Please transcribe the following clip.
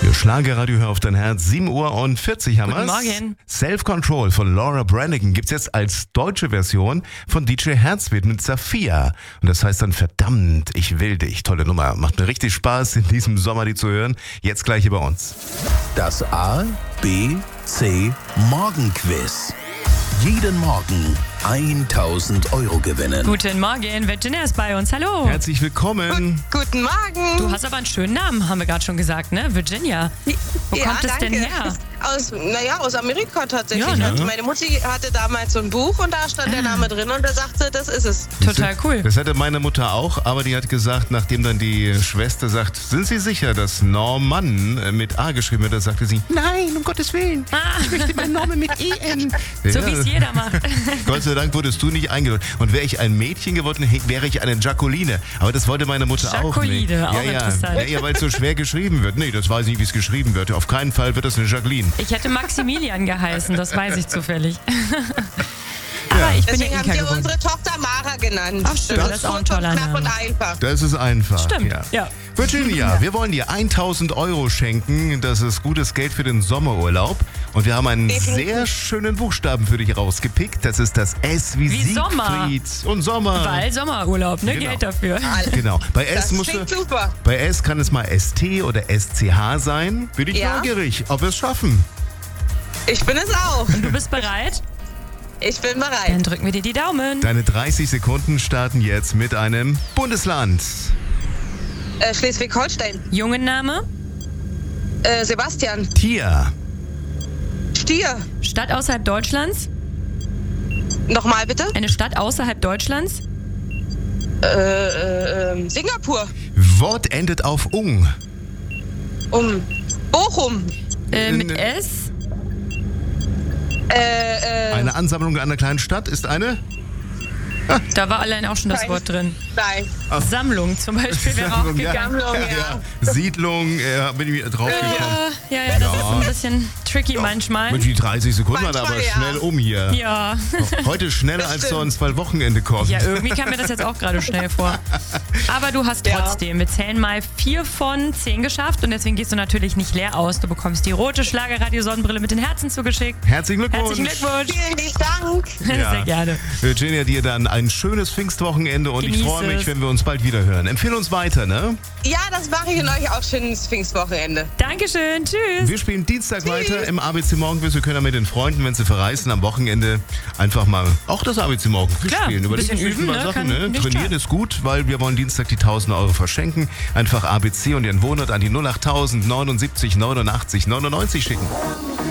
Ihr Schlagerradio, hör auf dein Herz. 7:40 haben wir's. Guten Morgen. Self-Control von Laura Branigan gibt's jetzt als deutsche Version von DJ Herzwind mit Saphia. Und das heißt dann verdammt, ich will dich. Tolle Nummer. Macht mir richtig Spaß, in diesem Sommer die zu hören. Jetzt gleich hier bei uns. Das A, B, C Morgenquiz. Jeden Morgen 1.000 Euro gewinnen. Guten Morgen, Virginia ist bei uns. Hallo. Herzlich willkommen. Guten Morgen. Du hast aber einen schönen Namen, haben wir gerade schon gesagt, ne? Virginia. Wo kommt es denn her? Aus Amerika tatsächlich. Ja, ne? Also meine Mutti hatte damals so ein Buch und da stand der Name drin und da sagte, das ist es. Total cool. Das hatte meine Mutter auch, aber die hat gesagt, nachdem dann die Schwester sagt, sind Sie sicher, dass Norman mit A geschrieben wird, da sagte sie, nein, um Gottes Willen, ich möchte meinen Namen mit EN. So wie es jeder macht. Gott sei Dank wurdest du nicht eingeladen. Und wäre ich ein Mädchen geworden, wäre ich eine Jacqueline. Aber das wollte meine Mutter auch nicht. Jacqueline, auch interessant. Ja, weil es so schwer geschrieben wird. Nee, das weiß ich nicht, wie es geschrieben wird. Auf keinen Fall wird das eine Jacqueline. Ich hätte Maximilian geheißen, das weiß ich zufällig. Aber ich bin Deswegen ja haben wir Inka unsere Tochter Mara genannt. Ach schön, das ist auch ein toller knapp und Name. einfach. Das ist einfach. Stimmt, ja. Virginia, wir wollen dir 1.000 Euro schenken. Das ist gutes Geld für den Sommerurlaub. Und wir haben einen sehr schönen Buchstaben für dich rausgepickt. Das ist das S wie Sommer. Siegfried und Sommer. Weil Sommerurlaub, ne? Genau. Geld dafür. Genau. Bei S, Das klingt super. bei S kann es mal ST oder SCH sein. Bin ich Ja. neugierig, ob wir es schaffen. Ich bin es auch. Du bist bereit? Ich bin Dann bereit. drücken wir dir die Daumen. Deine 30 Sekunden starten jetzt mit einem Bundesland. Schleswig-Holstein. Jungenname? Sebastian. Tier. Stier. Stadt außerhalb Deutschlands? Nochmal bitte. Eine Stadt außerhalb Deutschlands? Singapur. Wort endet auf ung. Bochum. Mit S? Eine Ansammlung einer kleinen Stadt ist eine Da war allein auch schon das Wort drin. Nein. Sammlung zum Beispiel wäre auch Sammlung, ja. gegangen. Sammlung, ja. Siedlung, bin ich drauf gekommen. Ja, das ist ein bisschen tricky manchmal. Mensch, die 30 Sekunden waren aber Manchmal, ja. schnell um hier. Ja. Heute schneller als sonst, weil Wochenende kommt. Ja, irgendwie kam mir das jetzt auch gerade schnell vor. Aber du hast trotzdem mit Zählen mal 4 von 10 geschafft und deswegen gehst du natürlich nicht leer aus. Du bekommst die rote Schlagerradio-Sonnenbrille mit den Herzen zugeschickt. Herzlichen Glückwunsch. Herzlichen Glückwunsch. Vielen lieben Dank. Sehr gerne. Virginia, dir dann ein schönes Pfingstwochenende und ich Genieße freue mich, es. wenn wir uns bald wieder hören. Empfehle uns weiter, ne? Ja, das mache ich und euch auch schönes Pfingstwochenende. Dankeschön. Tschüss. Wir spielen Dienstag weiter im ABC Morgenquiz. Wir können ja mit den Freunden, wenn sie verreisen, am Wochenende einfach mal auch das ABC Morgenquiz Klar, spielen. ein Überlegen bisschen sich üben, mal ne? Sachen, Kann ne? nicht Trainieren schaden. ist gut, weil wir wollen Dienstag die 1.000 Euro verschenken. Einfach ABC und Ihren Wohnort an die 08000 79 89 99 schicken.